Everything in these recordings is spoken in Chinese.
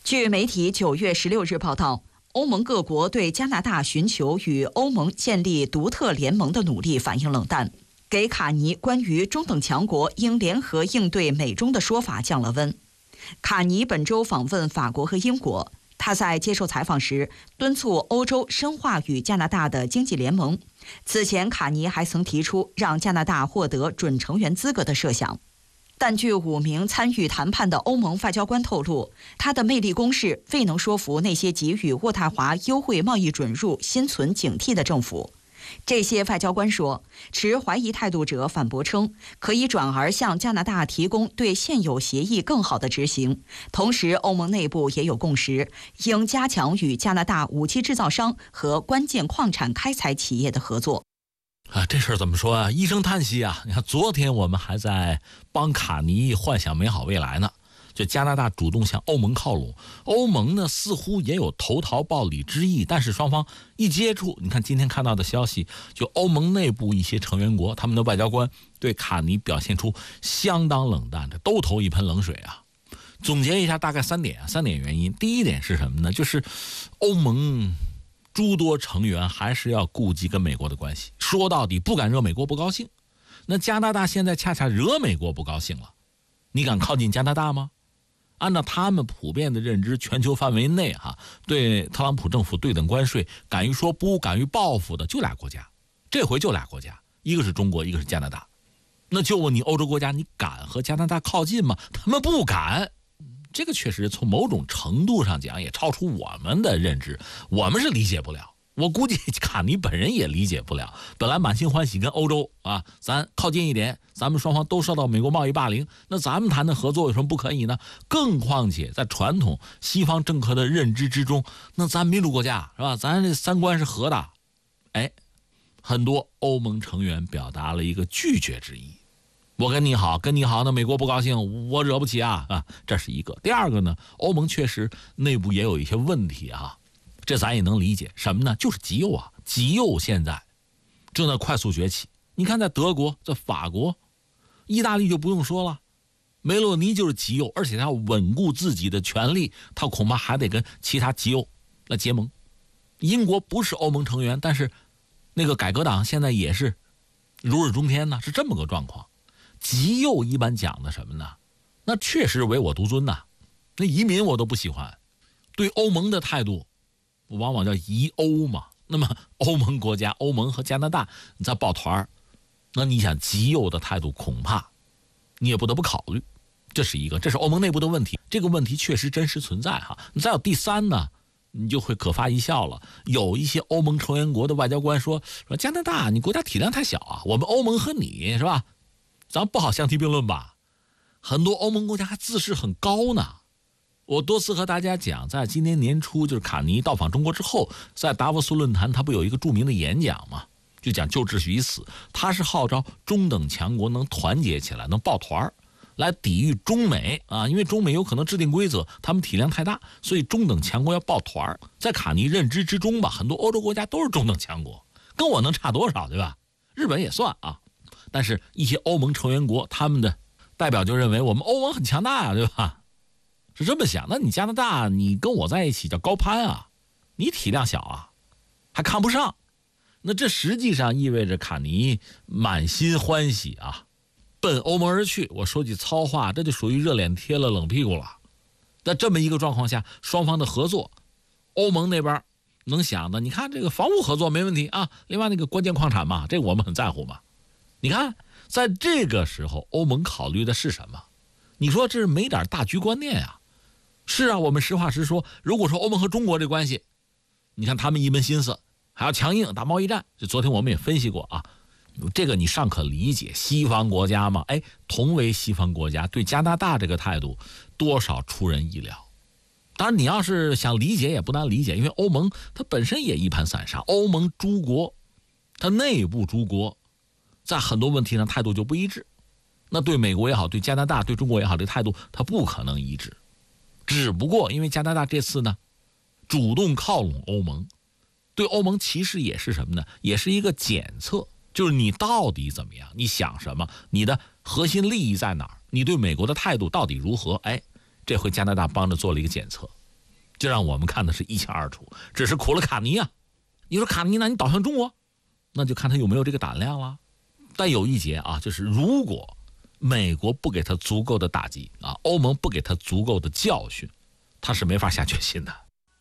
据媒体9月16日报道，欧盟各国对加拿大寻求与欧盟建立独特联盟的努力反应冷淡，给卡尼关于中等强国应联合应对美中的说法降了温。卡尼本周访问法国和英国，他在接受采访时敦促欧洲深化与加拿大的经济联盟。此前，卡尼还曾提出让加拿大获得准成员资格的设想。但据5名参与谈判的欧盟外交官透露，他的魅力攻势未能说服那些给予渥太华优惠贸易准入心存警惕的政府。这些外交官说，持怀疑态度者反驳称，可以转而向加拿大提供对现有协议更好的执行。同时，欧盟内部也有共识，应加强与加拿大武器制造商和关键矿产开采企业的合作。 这事儿怎么说啊？一声叹息啊！你看，昨天我们还在帮卡尼幻想美好未来呢。就加拿大主动向欧盟靠拢，欧盟呢似乎也有投桃报李之意，但是双方一接触，你看今天看到的消息，就欧盟内部一些成员国，他们的外交官对卡尼表现出相当冷淡的，都投一盆冷水啊。总结一下，大概3点原因。第一点是什么呢？就是欧盟诸多成员还是要顾及跟美国的关系，说到底不敢惹美国不高兴。那加拿大现在恰恰惹美国不高兴了，你敢靠近加拿大吗？按照他们普遍的认知，全球范围内对特朗普政府对等关税，敢于说不，敢于报复的就俩国家，这回就俩国家，一个是中国，一个是加拿大。那就问你，欧洲国家你敢和加拿大靠近吗？他们不敢。这个确实从某种程度上讲也超出我们的认知，我们是理解不了。我估计卡尼本人也理解不了。本来满心欢喜跟欧洲咱靠近一点，咱们双方都受到美国贸易霸凌，那咱们谈的合作有什么不可以呢？更况且在传统西方政客的认知之中，那咱民主国家是吧？咱这三观是合的。很多欧盟成员表达了一个拒绝之意。我跟你好，那美国不高兴，我惹不起啊，这是一个。第二个呢，欧盟确实内部也有一些问题这咱也能理解。什么呢？就是极右极右现在正在快速崛起。你看，在德国、在法国、意大利就不用说了，梅洛尼就是极右，而且他要稳固自己的权利，他恐怕还得跟其他极右来结盟。英国不是欧盟成员，但是那个改革党现在也是如日中天呢，是这么个状况。极右一般讲的什么呢？那确实唯我独尊呐，那移民我都不喜欢，对欧盟的态度往往叫疑欧嘛。那么欧盟国家，欧盟和加拿大你在抱团，那你想极右的态度恐怕你也不得不考虑，这是一个，这是欧盟内部的问题，这个问题确实真实存在你再有第三呢，你就会可发一笑了。有一些欧盟成员国的外交官说加拿大你国家体量太小我们欧盟和你是吧，咱不好相提并论吧。很多欧盟国家还自视很高呢。我多次和大家讲，在今年年初就是卡尼到访中国之后，在达沃斯论坛他不有一个著名的演讲吗？就讲旧秩序已死，他是号召中等强国能团结起来，能抱团来抵御中美因为中美有可能制定规则，他们体量太大，所以中等强国要抱团。在卡尼认知之中吧，很多欧洲国家都是中等强国，跟我能差多少对吧？日本也算但是一些欧盟成员国他们的代表就认为我们欧盟很强大对吧？是这么想。那你加拿大你跟我在一起叫高攀你体量小还看不上。那这实际上意味着卡尼满心欢喜奔欧盟而去。我说句糙话，这就属于热脸贴了冷屁股了。在这么一个状况下，双方的合作，欧盟那边能想的，你看这个防务合作没问题另外那个关键矿产嘛，这个我们很在乎嘛。你看在这个时候欧盟考虑的是什么？你说这是没点大局观念是我们实话实说，如果说欧盟和中国这关系，你看他们一门心思还要强硬打贸易战，就昨天我们也分析过这个你尚可理解。西方国家嘛，同为西方国家，对加拿大这个态度多少出人意料。当然你要是想理解也不难理解，因为欧盟它本身也一盘散沙，欧盟诸国它内部诸国在很多问题上态度就不一致，那对美国也好，对加拿大对中国也好，这个态度它不可能一致。只不过因为加拿大这次呢主动靠拢欧盟，对欧盟其实也是什么呢？也是一个检测，就是你到底怎么样，你想什么，你的核心利益在哪儿，你对美国的态度到底如何。这回加拿大帮着做了一个检测。 就让我们看的是一清二楚。只是苦了卡尼啊，你说卡尼呢，你导向中国，那就看他有没有这个胆量了。但有一节啊，就是如果美国不给他足够的打击啊，欧盟不给他足够的教训，他是没法下决心的。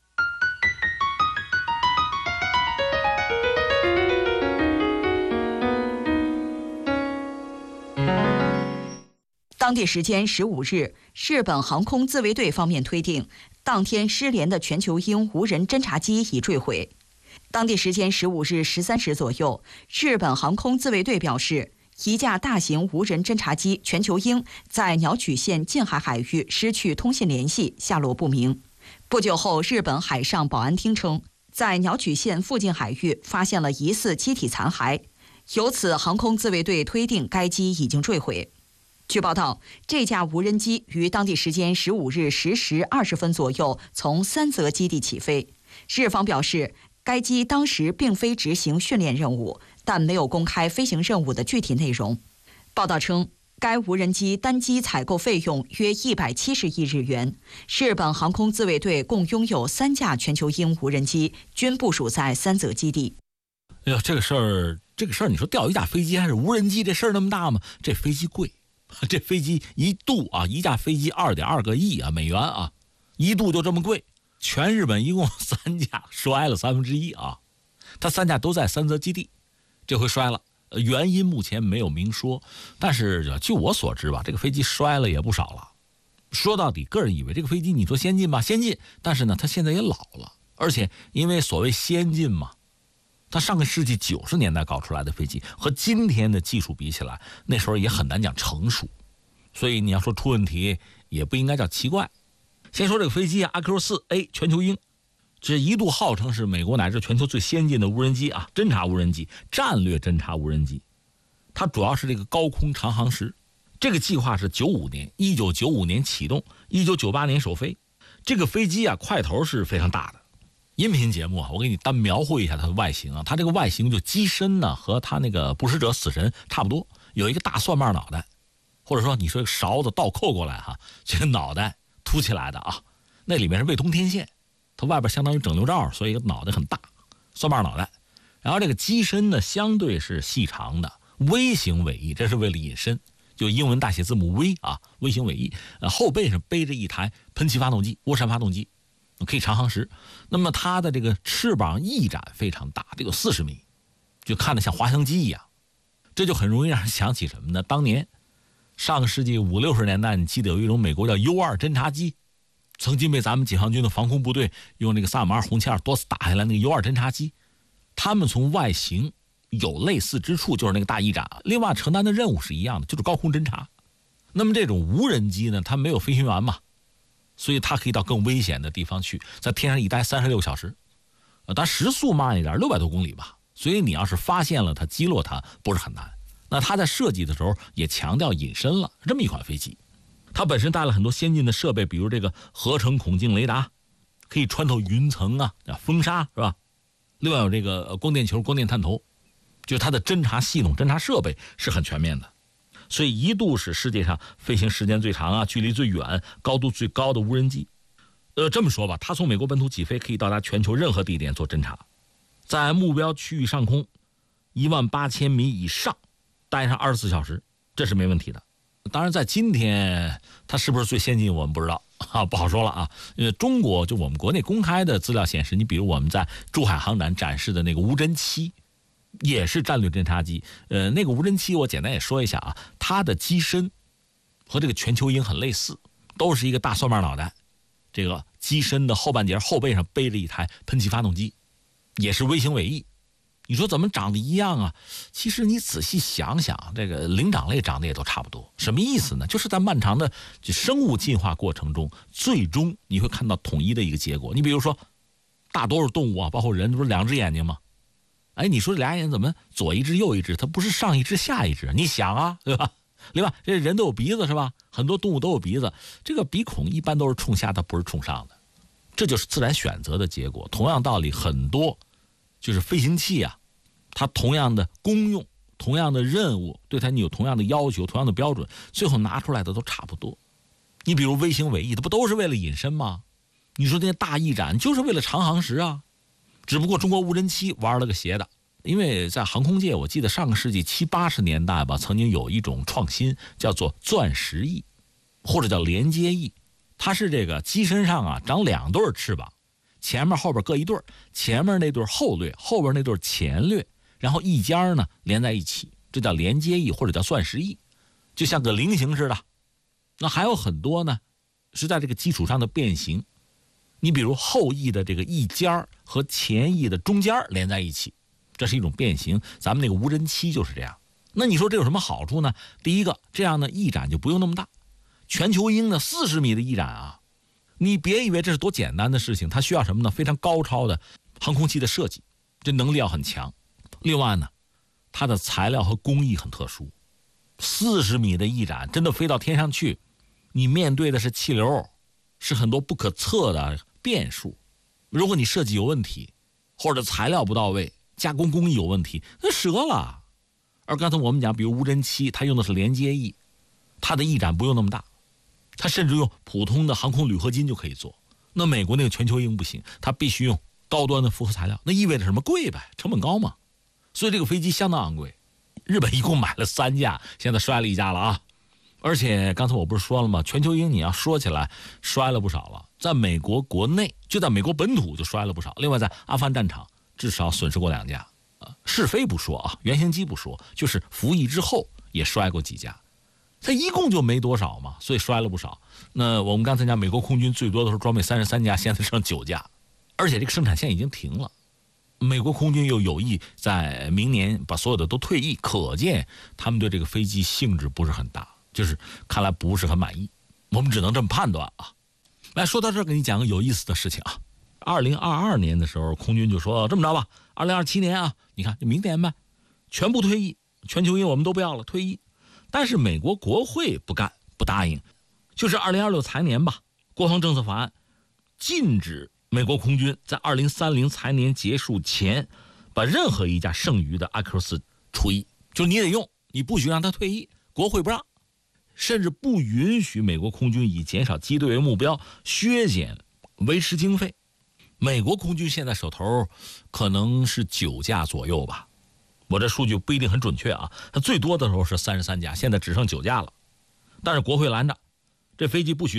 当地时间15日，日本航空自卫队方面推定，当天失联的全球鹰无人侦察机已坠毁。当地时间15日13时左右，日本航空自卫队表示，一架大型无人侦察机全球鹰在鸟取县近海海域失去通信联系，下落不明。不久后，日本海上保安厅称，在鸟取县附近海域发现了疑似机体残骸，由此航空自卫队推定该机已经坠毁。据报道，这架无人机于当地时间15日10时20分左右从三泽基地起飞。日方表示，该机当时并非执行训练任务，但没有公开飞行任务的具体内容。报道称，该无人机单机采购费用约170亿日元。日本航空自卫队共拥有3架全球鹰无人机，均部署在三泽基地。 哎呦，这个事儿，你说调一架飞机还是无人机，这事儿那么大吗？这飞机贵。这飞机一架飞机2.2个亿啊美元啊，一度就这么贵。全日本一共3架，摔了1/3啊。它3架都在三泽基地，这回摔了，原因目前没有明说。但是据我所知吧，这个飞机摔了也不少了。说到底，个人以为这个飞机你说先进吧，先进，但是呢，它现在也老了，而且因为所谓先进嘛。它上个世纪90年代搞出来的飞机和今天的技术比起来，那时候也很难讲成熟，所以你要说出问题也不应该叫奇怪。先说这个飞机啊，阿 Q4A 全球鹰，这一度号称是美国乃至全球最先进的无人机啊，侦察无人机、战略侦察无人机。它主要是这个高空长航时，这个计划是1995年启动，1998年首飞。这个飞机啊，块头是非常大的。音频节目啊，我给你单描绘一下它的外形啊。它这个外形就机身呢和它那个捕食者死神差不多，有一个大蒜瓣脑袋，或者说你说勺子倒扣过来哈，这个脑袋凸起来的啊，那里面是未通天线，它外边相当于整流罩，所以脑袋很大，蒜瓣脑袋。然后这个机身呢相对是细长的，微型尾翼，这是为了隐身，就英文大写字母 V 啊，微型尾翼。后背上背着一台喷气发动机，涡扇发动机。可以长航时。那么它的这个翅膀翼展非常大，得有40米，就看得像滑翔机一样。这就很容易让人想起什么呢？当年上个世纪50、60年代，你记得有一种美国叫 U2 侦察机，曾经被咱们解放军的防空部队用那个萨姆2红旗2多次打下来。那个 U2 侦察机，他们从外形有类似之处，就是那个大翼展，另外承担的任务是一样的，就是高空侦察。那么这种无人机呢，它没有飞行员嘛，所以它可以到更危险的地方去，在天上一待36小时，但时速慢一点，600多公里吧。所以你要是发现了它，击落它不是很难。那它在设计的时候也强调隐身了，这么一款飞机，它本身带了很多先进的设备，比如这个合成孔径雷达，可以穿透云层啊，风沙是吧？另外有这个光电球、光电探头，就是它的侦察系统、侦察设备是很全面的。所以一度是世界上飞行时间最长啊、距离最远、高度最高的无人机。这么说吧，它从美国本土起飞，可以到达全球任何地点做侦察，在目标区域上空18000米以上待上24小时，这是没问题的。当然，在今天它是不是最先进，我们不知道啊，不好说了啊。中国就我们国内公开的资料显示，你比如我们在珠海航展展示的那个无侦7。也是战略侦察机，那个无人机我简单也说一下啊，它的机身和这个全球鹰很类似，都是一个大蒜瓣脑袋，这个机身的后半截后背上背着一台喷气发动机，也是微型尾翼。你说怎么长得一样啊？其实你仔细想想，这个灵长类长得也都差不多。什么意思呢？就是在漫长的生物进化过程中，最终你会看到统一的一个结果。你比如说，大多数动物啊，包括人，不是2只眼睛吗？哎，你说俩眼怎么左一只右一只？它不是上一只下一只？你想啊，对吧？另外，这人都有鼻子是吧？很多动物都有鼻子，这个鼻孔一般都是冲下，它不是冲上的，这就是自然选择的结果。同样道理，很多就是飞行器啊，它同样的功用、同样的任务，对它你有同样的要求、同样的标准，最后拿出来的都差不多。你比如微型尾翼，它不都是为了隐身吗？ 你说那些大翼展就是为了长航时啊，只不过中国无人机玩了个邪的。因为在航空界，我记得上个世纪70、80年代吧，曾经有一种创新叫做钻石翼，或者叫连接翼。它是这个机身上啊长2对翅膀，前面后边各一对，前面那对后掠，后边那对前掠，然后翼尖呢连在一起，这叫连接翼或者叫钻石翼，就像个菱形似的。那还有很多呢是在这个基础上的变形，你比如后翼的这个翼尖和前翼的中间连在一起，这是一种变形。咱们那个无人机就是这样。那你说这有什么好处呢？第一个，这样的翼展就不用那么大。全球鹰的40米的翼展啊，你别以为这是多简单的事情，它需要什么呢？非常高超的航空器的设计，这能力要很强。另外呢，它的材料和工艺很特殊。40米的翼展真的飞到天上去，你面对的是气流，是很多不可测的变数。如果你设计有问题，或者材料不到位，加工工艺有问题，那折了。而刚才我们讲，比如无人机，它用的是连接翼，它的翼展不用那么大，它甚至用普通的航空铝合金就可以做。那美国那个全球鹰不行，它必须用高端的复合材料，那意味着什么？贵呗，成本高嘛。所以这个飞机相当昂贵。日本一共买了3架，现在摔了1架了啊。而且刚才我不是说了吗？全球鹰你要说起来摔了不少了，在美国国内，就在美国本土就摔了不少。另外在阿富汗战场至少损失过2架，试飞不说啊，原型机不说，就是服役之后也摔过几架。它一共就没多少嘛，所以摔了不少。那我们刚才讲，美国空军最多的时候装备33架，现在剩9架，而且这个生产线已经停了。美国空军又有意在明年把所有的都退役，可见他们对这个飞机兴致不是很大，就是看来不是很满意。我们只能这么判断啊。来说到这儿，给你讲个有意思的事情啊。2022年的时候，空军就说这么着吧，2027年啊，你看就明年呗，全部退役，全球鹰我们都不要了，退役。但是美国国会不干，不答应，就是2026财年吧，国防政策法案禁止美国空军在2030财年结束前把任何一架剩余的阿克斯除役，就是你得用，你不许让他退役，国会不让，甚至不允许美国空军以减少机队为目标削减维持经费。美国空军现在手头可能是9架左右吧，我这数据不一定很准确啊，它最多的时候是33架，现在只剩9架了。但是国会拦着，这飞机不许